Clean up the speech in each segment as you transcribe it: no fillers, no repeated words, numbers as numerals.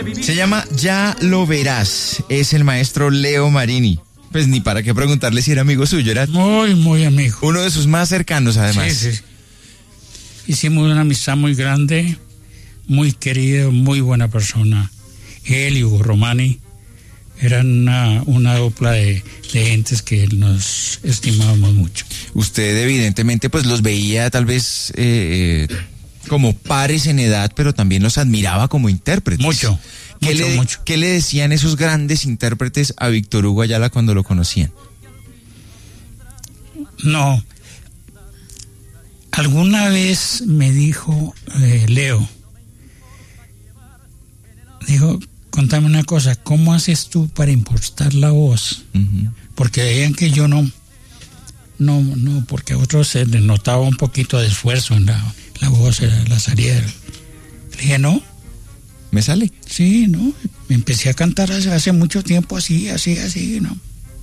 Se llama Ya lo verás. Es el maestro Leo Marini. Pues ni para qué preguntarle si era amigo suyo, era Muy, muy amigo. uno de sus más cercanos, además. Sí, sí. Hicimos una amistad muy grande, muy querido, muy buena persona. Él y Hugo Romani eran una dupla de gentes que nos estimábamos mucho. Usted evidentemente pues los veía tal vez como pares en edad, pero también los admiraba como intérpretes. Mucho, mucho. ¿Qué le decían esos grandes intérpretes a Víctor Hugo Ayala cuando lo conocían? No. Alguna vez me dijo Leo, dijo, contame una cosa, ¿cómo haces tú para impostar la voz? Uh-huh. Porque veían que yo no, porque a otros se les notaba un poquito de esfuerzo en la voz, la salida. Le dije, no. ¿Me sale? Sí, no. Empecé a cantar hace mucho tiempo así, ¿no?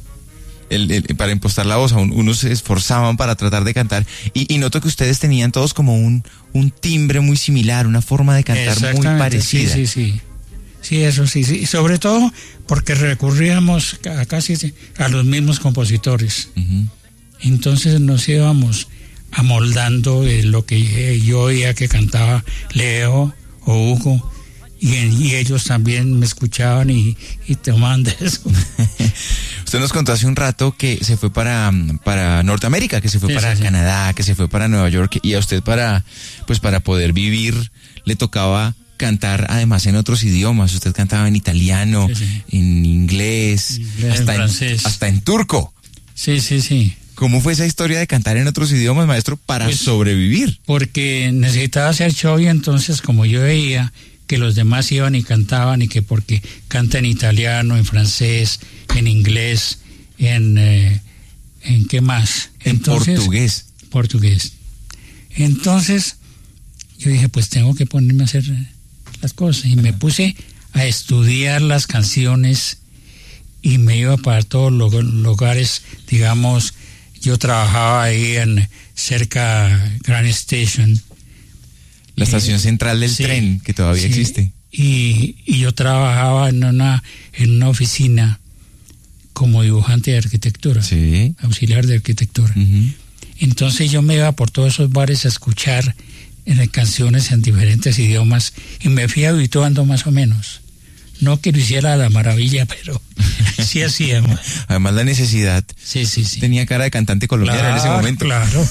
Para impostar la voz, unos se esforzaban para tratar de cantar. Y noto que ustedes tenían todos como un timbre muy similar, una forma de cantar muy parecida. Sí. Sí, eso sí. Y sobre todo porque recurríamos casi a los mismos compositores. Uh-huh. Entonces nos íbamos amoldando de lo que yo oía que cantaba Leo o Hugo, y ellos también me escuchaban y tomaban de eso. Usted nos contó hace un rato que se fue para Norteamérica, que se fue para Canadá, que se fue para Nueva York, y a usted para poder vivir le tocaba cantar además en otros idiomas. Usted cantaba en italiano, en inglés, hasta en francés, hasta en turco. Sí. ¿Cómo fue esa historia de cantar en otros idiomas, maestro, para sobrevivir? Porque necesitaba hacer show, y entonces como yo veía que los demás iban y cantaban, y que porque canta en italiano, en francés, en inglés, en ¿qué más? Entonces, portugués. Entonces yo dije, pues tengo que ponerme a hacer las cosas, y me puse a estudiar las canciones y me iba para todos los lugares. Digamos, yo trabajaba ahí cerca Grand Station, la estación central del tren, que todavía existe. Y yo trabajaba en una oficina como dibujante de arquitectura, auxiliar de arquitectura. Uh-huh. Entonces yo me iba por todos esos bares a escuchar canciones en diferentes idiomas, y me fui habituando más o menos. No que lo hiciera a la maravilla, pero sí hacíamos. Además la necesidad. Sí. Tenía cara de cantante colombiano en ese momento. Claro.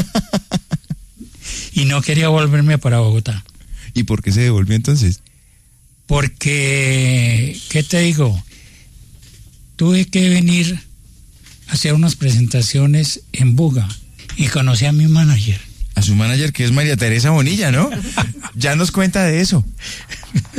Y no quería volverme para Bogotá. ¿Y por qué se devolvió entonces? Porque, ¿qué te digo? Tuve que venir a hacer unas presentaciones en Buga y conocí a mi manager. A su manager, que es María Teresa Bonilla, ¿no? Ya nos cuenta de eso.